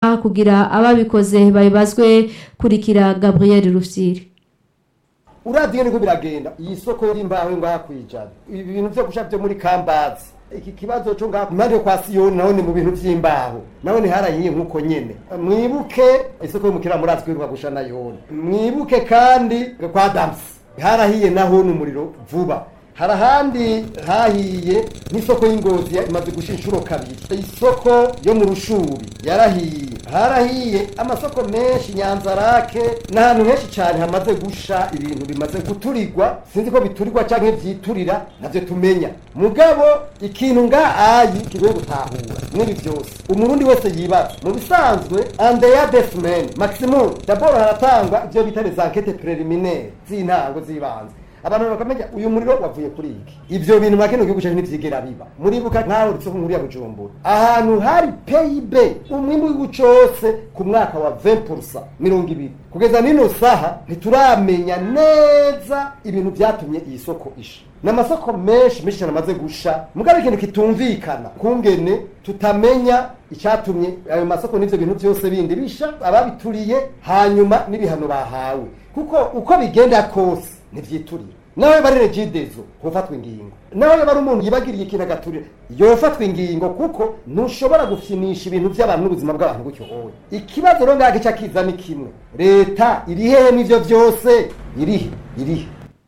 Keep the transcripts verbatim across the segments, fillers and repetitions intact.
kugira ababikoze babibazwe kurikira Gabriel Rufyiri. Uravye niko biragenda iyi soko y'imbaho ngaha kwijana ibi bintu byo gusha byo muri Kambazi iki kibazo cyo ngaha mande kwa Siyoni naho ni mu bintu by'imbaho naho ni harahiye nkuko nyene mwibuke isoko y'umukira muratsi kwirwa gusha nayo mwibuke kandi kwa Dams harahiye naho n'umuriro vuba harahandi hahiye n'isoko y'Ingozi imaze gusha inshuro kabiri isoko yo mu Rushuri yarahiye harahiye amasoko menshi Nyanzarake n'ahantu henshi cyane hamaze gusha ibintu bimaze guturirwa sinzi ko biturirwa canke vyiturira navyo tumenya mugabo ikintu nga ayi kigoye gutahura muri byose umurundi wese yibaza mu bisanzwe andeya desmen maximum d'abord haratangwa ivyo bita les enquêtes préliminaires z'intango zibanze abantu bakamenya uyu muriro wavuye kuri iki ivyo bintu makeno gihugu cyane ntivyigera biba muri buka nkaho rutse nkuru ya Bujumbura ahantu hari P I B umwimbu w'ucose ku mwaka wa vingt pour cent mirongo ibiri kugeza nino saha ntituramenya neza ibintu byatumye iyi soko isha n'amasoko menshi menshi namaze gusha mugabe ikintu kitumvikana kungene tutamenya icyatumye ayo masoko n'ivyo bintu byose bindi bisha ababituriye hanyuma n'ibihano bahawe kuko uko bigenda kose nivyiturira nawe bari regidezo hofatwa ingingo nawe bari umuntu yibagiriye ikintu agaturira yofatwa ingingo kuko ntushobora gufyinisha ibintu by'abantu n'ubuzima bw'abantu gutyo howe ikibazo rero ngake cyakiza ni kimwe leta iri hehe n'ivyo byose irihe irihe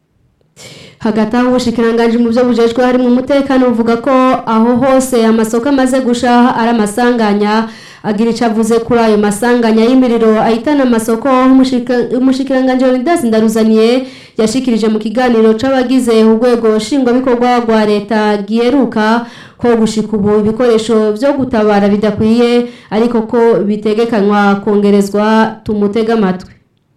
hagati aho ubushikiranganje mu byo bujejwe harimo umutekano uvuga ko aho hose amasoko amaze gusha ari amasanganya agira icavuze kuri ayo masanganya y'imiriro ahitana amasoko umushikiranganje Leonidas Ndaruzaniye yashikirije mu kiganiro c'abagize urwego shingwa bikorwa rwa leta giheruka ko gushika ubu ibikoresho byo gutabara bidakwiye ariko ko bitegekanywa kongerezwa tumutega amatwi.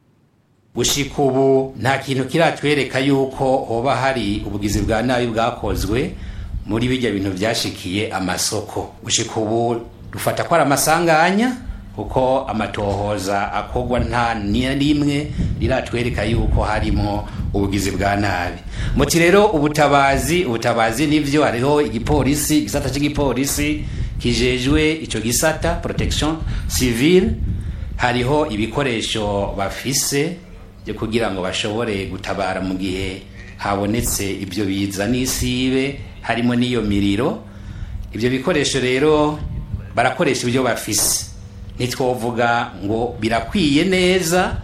Gushika ubu nta kintu kiratwereka yuko hoba hari ubugizi bwa nabi bwakozwe muri bijya bintu byashikiye amasoko. Gushika ubu dufata ko ari amasanganya kuko amatohoza akogwa nta nimwe riratwereka yuko harimo ubugizi bwa nabi. Muti rero ubutabazi ubutabazi nivyo hariho igipolisi gisata cy'igipolisi kijejwe ico gisata protection civile hariho ibikoresho bafise byo kugira ngo bashobore gutabara mu gihe habonetse ibyo biza n'isibe harimo niyo miriro. Ibyo bikoresho rero barakoresha ibyo bafise nitwovuga ngo birakwiye neza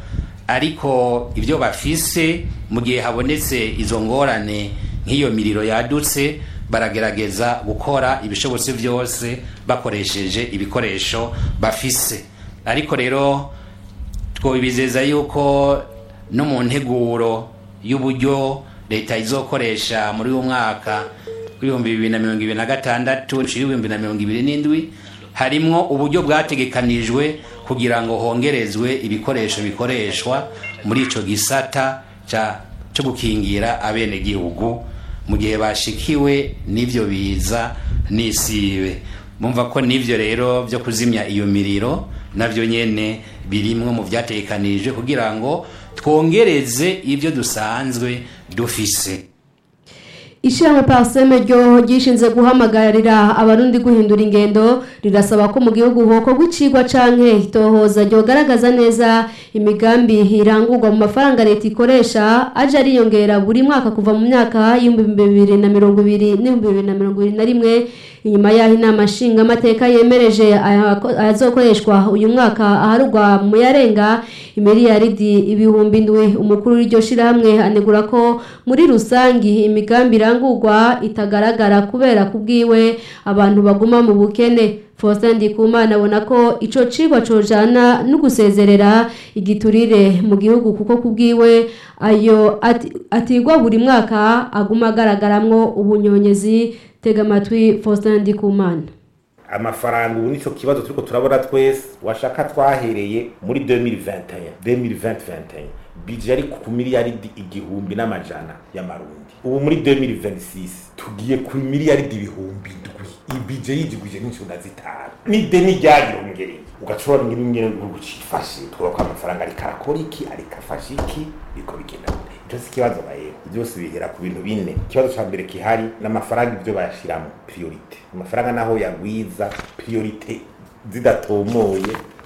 ariko ibyo bafise mu gihe habonetse izo ngorane nk'iyo miriro yadutse baragerageza gukora ibishobotse byose bakoresheje ibikoresho bafise. Ariko rero twobizeza yuko no mu nteguro y'uburyo leta izokoresha muri uyu mwaka w'ibihumbi bibiri na mirongo ibiri na gatandatu n'ibihumbi na mirongo ibiri n'indwi harimwo uburyo bwategekanijwe kugira ngo hongerezwe ibikoresho bikoreshwa muri ico gisata ca cyo gukingira abene gihugu mu gihe bashikiwe n'ivyo biza n'isibe. Mumva ko n'ivyo rero byo kuzimya iyo miriro navyo nyene birimwe mu vyategekanijwe kugira ngo twongereze ibyo dusanzwe dufise. Ishirahamwe Parseme ryo gishinze guhamagarira abarundi guhindura ingendo rirasaba ko mu gihugu hoko gwicigwa canke hitohoza ryo garagaza neza imigambi irangurwa mu mafaranga leta ikoresha aje ariyongera buri mwaka kuva mu myaka y'ibihumbi bibiri na mirongo ibiri n'ibihumbi bibiri na mirongo ibiri na rimwe inyuma yaho inama nshinga amateka yemereje azokoreshwa uyu mwaka aharugwa mu yarenga imiliyaridi ibihumbi indwi. Umukuru w'iryo shirahamwe anegura ko muri rusangi imigambi irangurwa itagaragara kubera kubwiwe abantu baguma mu bukene. Faustin Ndikumana abona ko ico cigwa cojana no gusezerera igiturire mu gihugu kuko kubwiwe ayo ati, atigwa buri mwaka aguma agaragaramwo ubunyonyezi. Tega amatwi Faustin Ndikumana. Amafaranga ubu nico kibazo turiko turabona twese washaka twahereye muri deux mille vingt et un deux mille vingt vingt et un budget ari ku miliyaridi igihumbi n'amajana y'amarundi. Ubu muri deux mille vingt-six tugiye ku miliyaridi ibihumbi ndwi. Ibije yigwije n'incunda zitanu. Ni deni ryariyongereye. Ugacora ngirungere gucifashe twoko amafaranga ari karakora iki ari kafashe iki biko bigenda. Byose kibazo baye byose bihera ku bintu bine. Kibazo ca mbere kihari n'amafaranga ibyo bayashiramo priority. Amafaranga naho yagwiza priority zidatomoye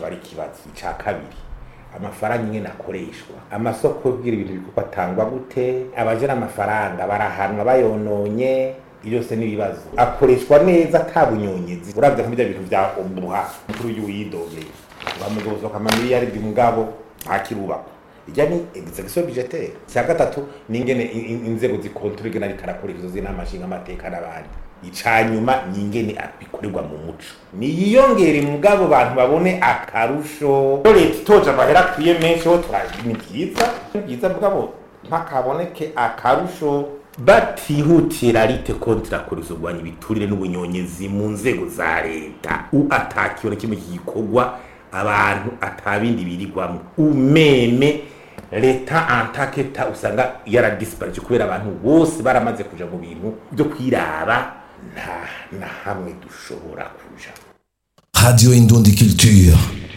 kiba ari ikibazo. Ica kabiri, amafaranga nyene akoreshwa, amasoko kugira ibintu bikuko atangwa gute, abajera amafaranga barahanwa bayononye, iyo se nibibazo akoreshwa neza atabunyonyezi. Uravye nk'ibyo bintu vya ombuha mukuru y'uyidogeye bamugozo kama miliyari mugabo ntakirubako, ijya ni execution budgetaire. Cya gatatu ningene inzego zikontrole gena rikarakora izo zina amashinga amateka n'abandi. Icanyuma ningene abikorerwa mu muco niyiyongere mugabo bantu babone akarusho. Leta itoje amahera kwiye menshi ho twajini byiza byiza mugabo ntakaboneke akarusho, batihutira lite kontra kurizogwanya ibiturire n'ubunyonyezi mu nzego za leta. U atakione kimwe gikorwa abantu atabindi birigwamo umeme leta antaketa usanga yara disparage kubera abantu bose baramaze kuja mu bintu byo kwiraba nta na hamwe dushobora kuja. Radio Indundi Culture.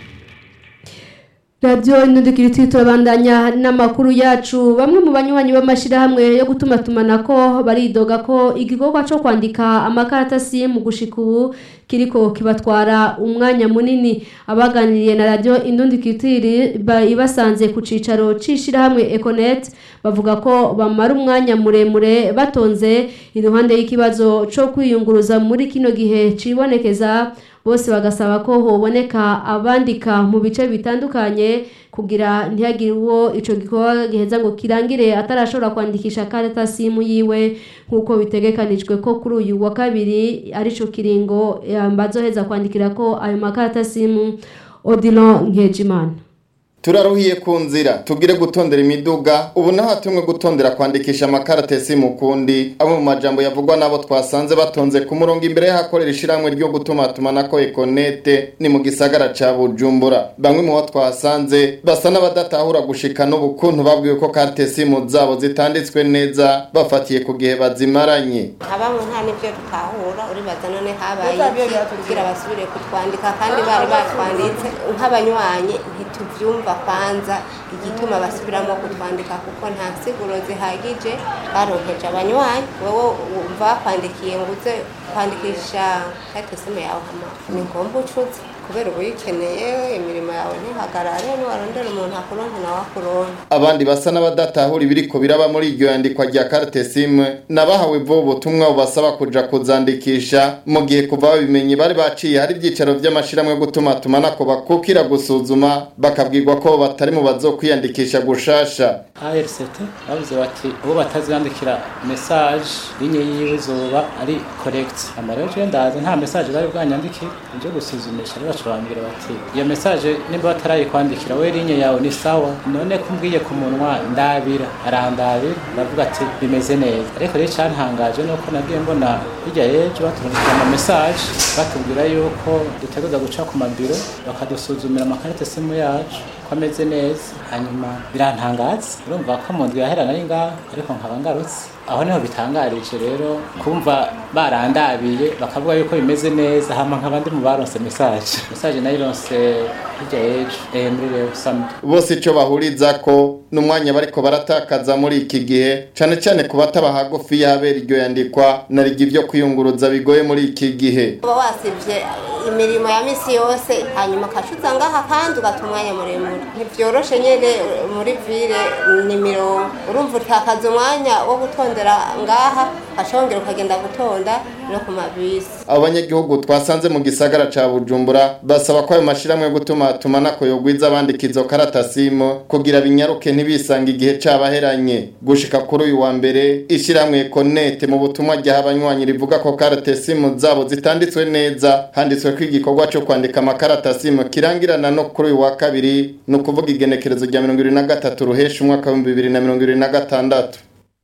Radio Indundi Culture turabandanya n'amakuru yacu. Bamwe mu banywanyi b'amashirahamwe yo gutuma tumanako baridoga ko igikorwa cyo kwandika amakaratasi mu gushika ubu kiriko kibatwara umwanya munini. Abaganiriye na Radio Indundi Culture ibasanze ku cicaro cishirahamwe Econet bavuga ko bamara umwanya muremure batonze iruhande y'ikibazo cyo kwiyunguruza muri kino gihe cibonekeza. Bose bagasaba ko hoboneka abandika mu bice bitandukanye kugira ntihagire uwo ico gikorwa giheza ngo kirangire atarashobora kwandikisha karatasi mu yiwe nkuko bitegekanijwe ko kuri uyu wa kabiri arico kiringo bazoheza kwandikira ko ayo makaratasi mu. Odilon Nkejimana. Turaruhiye ku nzira tugire gutondera imiduga ubu nahatumwe gutondera kwandikisha amakaratesi mu kundi. Abo mu majambo yavugwa nabo twasanze batonze ku murongo imbere y'ahakorera ishiramwe ryo gutuma tumanako Econete ni mu gisagara ca Bujumbura. Bamwe mu bo twasanze basa n'abadatahura gushika n'ubukuntu babwiwe ko karatesi mu zabo zitanditswe neza bafatiye ku gihe bazimaranye. Abamwe nta nivyo tutahura uri bazana ne habaye kugira basubire kutwandika kandi bari batwanditse nk'abanywanyi ntituvyumva kwanza igituma basubiramo kutwandika kuko nta siguro zihagije baronkeje abanywanyi. Wowe umva kwandikiye nguze kwandikisha karatesi yawe hama ni ngomba ucuze kubera ubu yikeneye imirimo yawe ntihagarare niwarondera umuntu akuronka nawe akuronka. Abandi basa n'abadatahura ibiriko biraba muri iryo yandikwa rya karatesi nabahawe vuba ubutumwa bubasaba kuja kuzandikisha mu gihe kuva babimenye bari baciye hari ibyicaro by'amashiramwe gutuma tumanako bakukira gusuzuma bakabwirwa ko batari mu bazokwiyandikisha gushasha. A R C T bavuze bati ubu batazandikira message linye yiwe zoba ari correct. Amareje ndaza nta message bari bwanyandikira nje gusuzumisha bashobambira bati iyo message nimba batarayikwandikira we linye yawe ni sawa none kumbwiye ku munwa ndabira arandabira bavuga ati bimeze neza. Ariko rero cyantangaje nuko nagiye mbona bijya yejo baturungika ama message batubwira yuko dutegereza guca ku mabiro bakadusuzumira amakarita simu yacu kwameze neza. Hanyuma birantangaza urumva ko mu ndwi yahera nari ngaho ariko nkaba ngarutse aho niho bitangarije rero kumva barandabiye bakavuga yuko bimeze neza hama nk'abandi mu baronse message message nayironse hirya yejo eh muri rero samedi. Bose ico bahuriza ko n'umwanya bariko baratakaza muri iki gihe cane cane ku bataba hagufi y'abera iryo yandikwa narigi byo kwiyunguruza bigoye muri iki gihe. Baba wasivye imirimo ya misi yose hanyuma kacuza ngaha kandi ugatumwanya muremure ntivyoroshe nyene muri ville ni mirongo urumva utakaza umwanya wo gutondera ngaha ashongera ukagenda gutonda no ku mabisi. Abanyagihugu twasanze mu gisagara ca Bujumbura basaba ko ayo mashiramwe gutuma tumanako yogwiza abandikizo karatasimo kugira binyaruke ntibisanga igihe cabaheranye. Gushika kuri uyu wa mbere ishiramwe Econete mu butumwa rya abanywanyi rivuga ko karatasimu zabo zitanditswe neza handitswe ko igikorwa cyo kwandika amakaratasimu kirangirana no kuri uyu wa kabiri no kuvuga igenekerezo rya mirongo ibiri na gatatu ruhesha umwaka wa bibiri na mirongo ibiri na gatandatu.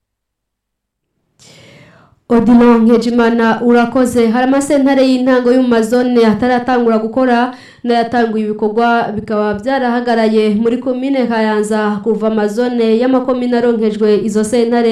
Odilon Nkejimana urakoze. Hari amasentare y'intango yo mu mazone ataratangura gukora n'ayatanguye ibikorwa bikaba byarahagaraye muri komine Kayanza kuva amazone y'amakomine aronkejwe izo sentare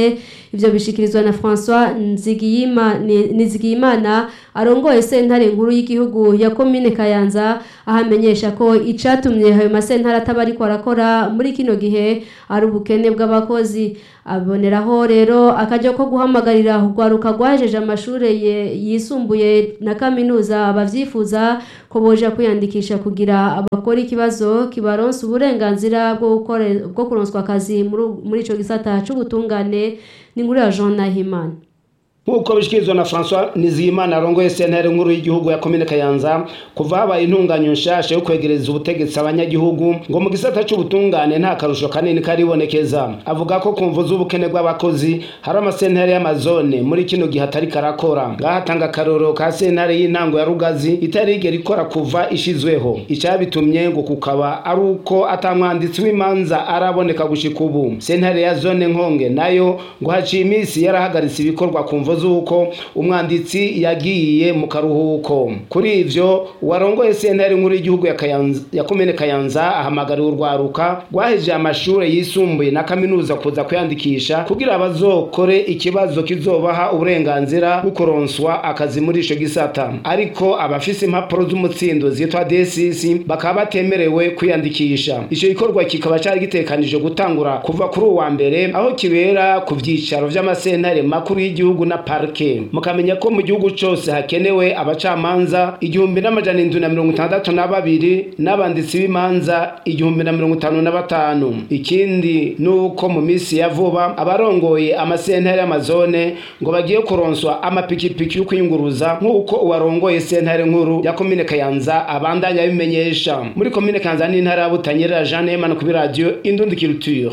ivyo bishikirizwa na François Nzigiyima Nizigiyimana arongoye sentare nkuru y'igihugu ya commune Kayanza ahamenyesha ko icatumye ayo masentare atabariko arakora muri kino gihe ari ubukene bw'abakozi. Aboneraho rero akaje ko guhamagarira urwaruka rwajeje amashure yisumbuye na kaminuza abavyifuza ko boja kwiyandikisha kugira abakora ikibazo kibaronsa uburenganzira bwo gukora bwo kuronswa akazi muri ico gisata c'ubutungane. Ni nguri ya Jean Nahimana nkuko bishikirizwa na François Nizigiyimana arongoye sentare nkuru y'igihugu ya commune Kayanza kuva habaye intunganyo nshasha yo kwegereza ubutegetsi abanyagihugu ngo mu gisata c'ubutungane nta karusho kanini karibonekeza. Avuga ko kumvo z'ubukene bw'abakozi hari amasentare y'amazone muri kino gihe atari karakora. Ngahatanga karoro ka sentare y'intango ya Rugazi itarigera ikora kuva ishizweho. Icabitumye ngo kukaba ari uko atamwanditsi w'imanza araboneka gushika ubu. Sentare ya zone Nkonge nayo ngo haciye imisi yarahagaritse ibikorwa kumvo zuko umwanditsi yagiye mu karuhuko. Kuri ivyo warongoye sentare nkuru y'igihugu ya Kayanza ya commune Kayanza ahamagara urwaruka rwaheje amashure yisumbuye na kaminuza kuza kwiyandikisha kugira abazokore ikibazo kizobaha uburenganzira bukoronswa akazi muri ico gisata. Ariko abafise impapuro z'umutsindo zitwa D C C bakaba batemerewe kwiyandikisha. Ico gikorwa kikaba cyari gitekanije gutangura kuva kuri uwa mbere aho kibera ku vyicaro vy'amasentare makuru y'igihugu na parke. Mukamenya ko mu gihugu cyose hakenewe abacamanza igihumbi n'amajana indwi na mirongo itandatu na babiri n'abanditsi b'imanza igihumbi na mirongo itanu na batanu. Ikindi nuko mu misi ya vuba abarongoye amasentare y'amazone ngo bagiye kuronswa amapikipiki yo kwiyunguruza nk'uko uwarongoye sentare nkuru ya commune Kayanza abandanya bimenyesha. Muri commune Kayanza n'intara ya Butanyerera Jean Nahimana ku radio Indundi Culture.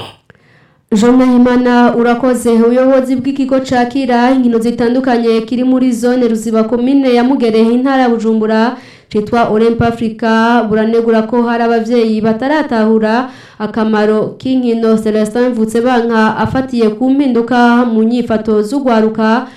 Jean Nahimana urakoze. Ubuyobozi bw'ikigo cakira inkino zitandukanye kiri muri zone Ruziba commune ya Mugerehe intara ya Bujumbura citwa Olymp Africa buranegura ko hari abavyeyi bataratahura akamaro k'inkino. Celestin Mvutsebanka afatiye ku mpinduka mu nyifato z'ugwaruka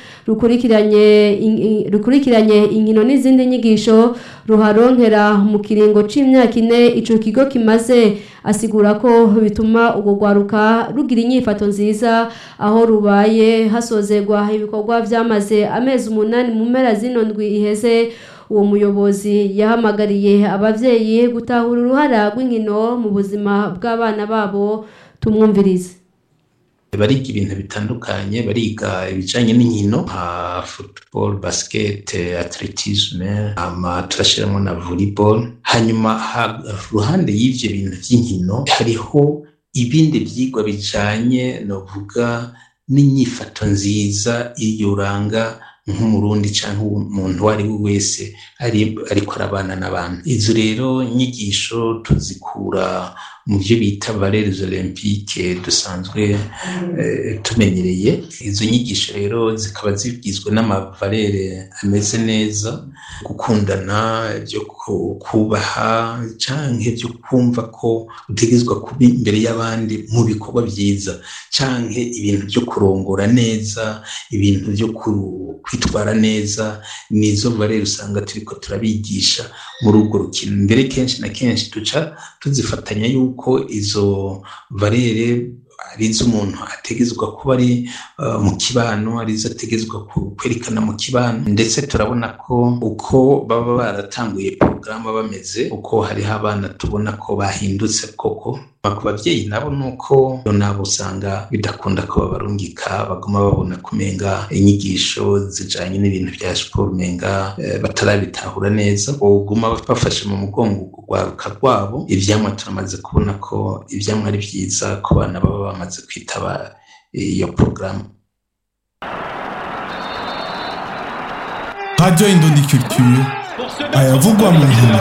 rukurikiranye rukurikiranye inkino n'izindi nyigisho ruharonkera mu kiringo c'imyaka ine ico kigo kimaze, asigura ko bituma ugo gwaruka rugira inyifato nziza aho rubaye hasozerwa ibikorwa vyamaze amezi umunani mu mpera zino ndwi iheze. Uwo muyobozi yahamagariye abavyeyi gutahura uruhara rw'inkino mu buzima bw'abana babo. Tumwumvirize. Bariga ibintu bitandukanye, bariga ibijanye n'inkino nka football, basket, atletisme, ama turashiramo na volleyball. Hanyuma ruhande y'ivyo bintu vy'inkino hariho ibindi vyigwa bijanye no vuga n'inyifato nziza iyoranga nk'umurundi canke umuntu wari wese ari ariko arabana n'abantu. Izo rero nyigisho tuzikura mu byo bita valeurs olympiques dusanzwe eh, tumenyereye. Izo nyigisho rero zikaba zigizwe n'amavalere ameze neza, gukundana, byo kubaha canke byo kumva ko utegezwa kuba imbere y'abandi mu bikorwa byiza, canke ibintu byo kurongora neza, ibintu byo kwitwara neza. Nizo valere usanga turiko turabigisha muri urwo rukino. Mbere kenshi na kenshi tuca tuzifatanya yuko izo valere arizo umuntu ategezwa kuba ari uh, mu kibano, arizo ategezwa kwerekana mu kibano. Ndetse turabona ko uko baba baratanguye porogaramu bameze, uko hariho abana tubona ko bahindutse koko. Ku bavyeyi nabo nuko nabo usanga bidakunda ko babarungika, baguma babona kumenga inyigisho zijanye n'ibintu bya sport menga e, batarabitahura neza. Uguma bafashe mu mugongo kugwaruka rwabo. Ivyamwa turamaze kubona ko ivyamwa ari vyiza ko bana baba bamaze kwitaba iyo programme. Radio Indundi Culture ayavugwa mu nkino.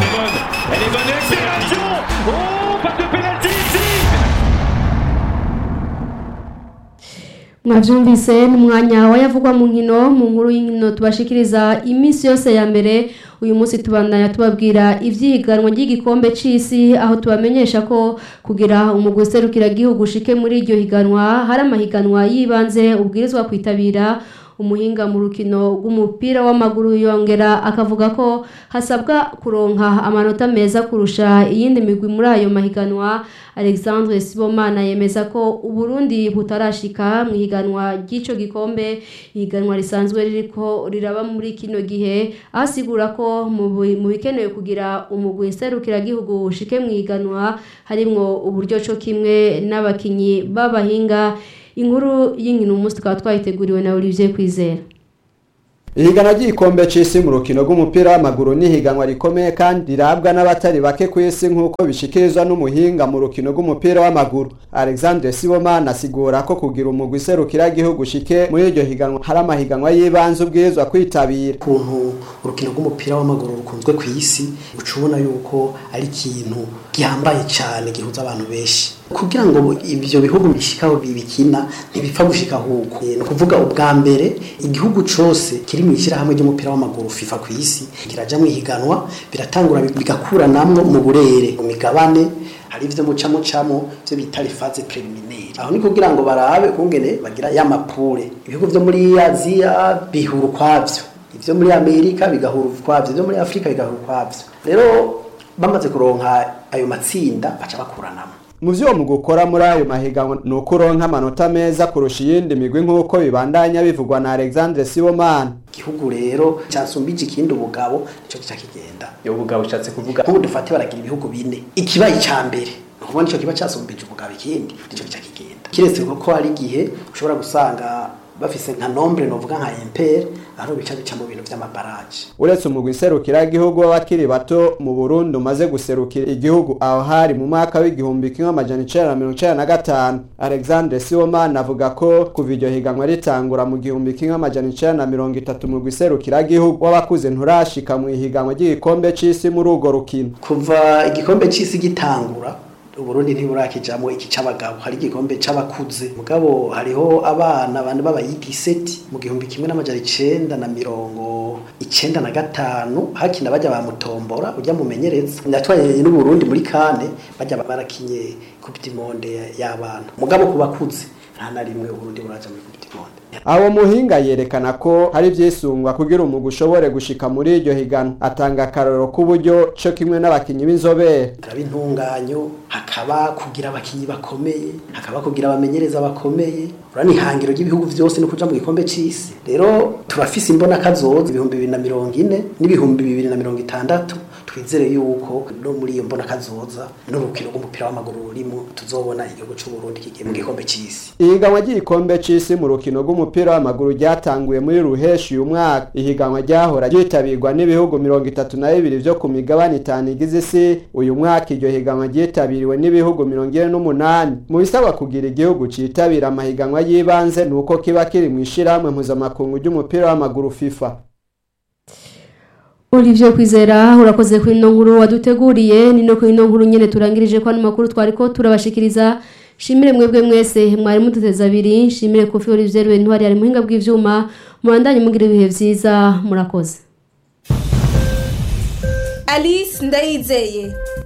Mwavyumvise ni mwanya wayavugwa mu nkino. Mu nkuru y'inkino tubashikiriza imisi yose ya mbere. Uyu munsi tubandanya tubabwira ivyihiganwa ry'igikombe c'isi, aho tubamenyesha ko kugira umugwi serukira gihugu ushike muri iryo higanwa hari amahiganwa yibanze ubwirizwa kwitabira. umuhinga mu rukino rw'umupira w'amaguru yongera akavuga ko hasabwa kuronka amanota meza kurusha iyindi migwi muri ayo mahiganwa. Alexandre Sibomana yemeza ko Uburundi butarashika mu higanwa ry'ico gikombe, higanwa risanzwe ririko riraba muri kino gihe, asigura ko mu bikenewe kugira umugwi serukira gihugu ushike mu higanwa harimwo uburyo cyo kimwe n'abakinyi b'abahinga. Inkuru y'inkino umunsi tukaba twayiteguriwe na Olivier Kwizera. Ihiganwa ry'igikombe c'isi mu rukino rw'umupira w'amaguru ni higanwa rikomeye kandi rirabwa n'abatari bake ku isi nk'uko bishikirizwa n'umuhinga mu rukino rw'umupira w'amaguru. Alexandre Sibomana asigura ko kugira umugwi serukira gihugu shike muri iryo higanwa hari amahiganwa y'ibanze ubwirizwa kwitabira. Kuntu urukino rw'umupira w'amaguru rukunzwe ku isi ucubona yuko ari ikintu gihambaye cyane gihuza abantu benshi. Kugira ngo ibyo bihugu bishikaho bibikina ntibipfa gushika huko. No kuvuga ubwa mbere igihugu cose kiri mu ishira hamwe ry'umupira w'amaguru FIFA ku isi kiraja mu higanwa biratangura bigakura namwe mu burere mu migabane hari ivyo mucamo camo byo bita phase preliminaire. Aho ni kugira ngo barabe kungene bagira ya mapure. Ibihugu byo muri Aziya bihuru kwavyo, ivyo muri Amerika bigahuru kwavyo, ivyo muri Afrika bigahuru kwavyo. Rero bamaze kuronka ayo matsinda baca bakuranamo. Mu vyo mu gukora muri ayo mahiganwa no kuronka amanota meza kurusha iyindi migwi nk'uko bibandanya bivugwa na Alexandre Sibomana. Igihugu rero cyasumbije ikindi ubugabo nico kica kigenda. Yo bugabo cyatse kuvuga nk'ubu dufate baragira ibihugu bine. Ikibaye ca mbere nuko nico kiba cyasumbije ubugabo ikindi nico kica kigenda. Kiretse ko ari gihe ushobora gusanga bafise nka nombre novuga nka impere aho bica bica mu bintu vy'amabaraje. Uretse umugwi serukira igihugu w'abakiri bato mu Burundi umaze guserukira igihugu aho hari mu mwaka w'igihumbi kimwe amajana icenda na mirongo icenda na gatanu. Alexandre Sibomana avuga ko kuva iryo higanwa ritangura mu gihumbi kimwe amajana icenda na mirongo itatu mu guserukira igihugu w'abakuze nturashika mu higanwa ry'igikombe c'isi muri urwo rukino. Kuva igikombe c'isi gitangura Uburundi ntiburakijamwe iki c'abagabo, hari igikombe c'abakuze. Mugabo hariho abana bane b'abayidiseti mu gihumbi kimwe n'amajana icenda na mirongo icenda na gatanu hakina bajya bamutombora ujya mumenyereza. Natwaye n'Uburundi muri kane bajya barakinye Coupe du Monde y'abana. Mugabo kubakuze nta na rimwe Uburundi buraja muri Coupe du Monde. Abo muhinga yerekana ko hari vyisungwa kugira umugwi ushobore gushika muri iryo higanwa. Atanga akaroro k'uburyo cyo kimwe n'abakinyi b'inzobere. Karaba intunganyo, hakaba kugira abakinyi bakomeye, hakaba kugira abamenyereza bakomeye. Urani hangiro ry'ibihugu vyose no kuja mu gikombe c'isi. Rero turafise imbona kazoza ibihumbi bibiri na mirongo ine n'ibihumbi bibiri na mirongo itandatu. Twizere yuko no muri iyo mbona kazoza n'urukino rw'umupira w'amaguru rurimo tuzobona igihugu cy'u Burundi kigiye mu gikombe c'isi. Ihiganwa ry'igikombe c'isi mu rukino rw'umupira w'amaguru ryatanguye muri Ruheshi uyu mwaka. Ihiganwa ryahora ryitabirwa n'ibihugu mirongo itatu na bibiri vyo ku migabane itanu igize isi. Uyu mwaka iryo higanwa ryitabiriwe n'ibihugu mirongo ine n'umunani. Mu bisabwa kugira igihugu citabira amahiganwa y'ibanze nuko kiba kiri mu ishiramwe mpuzamakungu ry'umupira w'amaguru FIFA. Olivier Kwizera urakoze ku ino nkuru waduteguriye. Ni no ku ino nkuru nyene turangirije kwa makuru twariko turabashikiriza. Shimire mwebwe mwese mwari muduteza abiri. Shimire Kofi Olivier Ntwari ari muhinga bw'ivyuma. Murandanye mugira ibihe vyiza murakoze. Alice Ndayizeye.